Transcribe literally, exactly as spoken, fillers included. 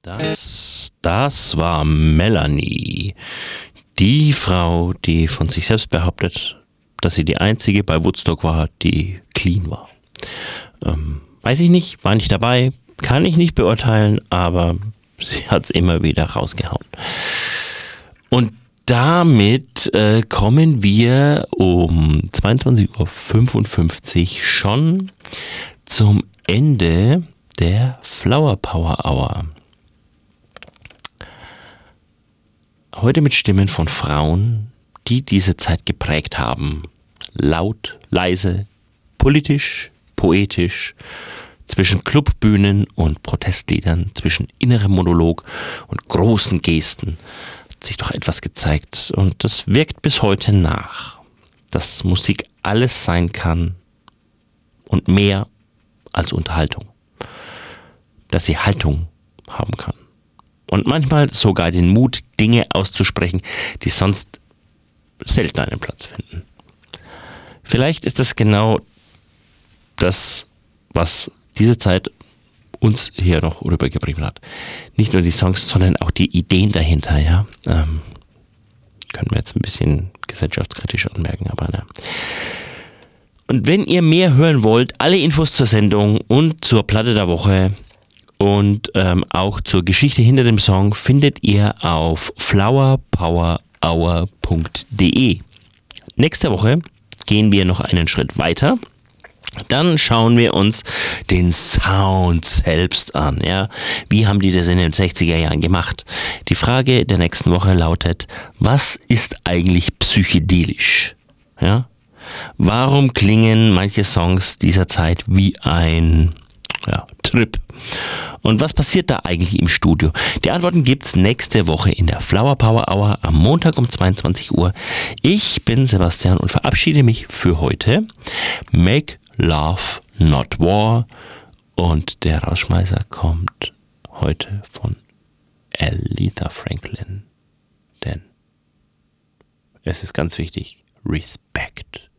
Das, das war Melanie. Die Frau, die von sich selbst behauptet, dass sie die einzige bei Woodstock war, die clean war. Ähm, weiß ich nicht, war nicht dabei, kann ich nicht beurteilen, aber sie hat es immer wieder rausgehauen. Und damit äh, kommen wir um zweiundzwanzig Uhr fünfundfünfzig schon zum Ende der Flower Power Hour. Heute mit Stimmen von Frauen, die diese Zeit geprägt haben. Laut, leise, politisch, poetisch, zwischen Clubbühnen und Protestliedern, zwischen innerem Monolog und großen Gesten hat sich doch etwas gezeigt. Und das wirkt bis heute nach, dass Musik alles sein kann und mehr als Unterhaltung. Dass sie Haltung haben kann. Und manchmal sogar den Mut, Dinge auszusprechen, die sonst selten einen Platz finden. Vielleicht ist das genau das, was diese Zeit uns hier noch rübergebracht hat. Nicht nur die Songs, sondern auch die Ideen dahinter. Ja, ähm, können wir jetzt ein bisschen gesellschaftskritisch anmerken, aber ne. Und wenn ihr mehr hören wollt, alle Infos zur Sendung und zur Platte der Woche und ähm, auch zur Geschichte hinter dem Song findet ihr auf flower power hour punkt de. Nächste Woche gehen wir noch einen Schritt weiter. Dann schauen wir uns den Sound selbst an. Ja? Wie haben die das in den sechziger Jahren gemacht? Die Frage der nächsten Woche lautet, was ist eigentlich psychedelisch? Ja? Warum klingen manche Songs dieser Zeit wie ein ja, Trip? Und was passiert da eigentlich im Studio? Die Antworten gibt's nächste Woche in der Flower Power Hour am Montag um zweiundzwanzig Uhr. Ich bin Sebastian und verabschiede mich für heute. Make Love, Not War. Und der Rausschmeißer kommt heute von Aretha Franklin. Denn es ist ganz wichtig, Respect.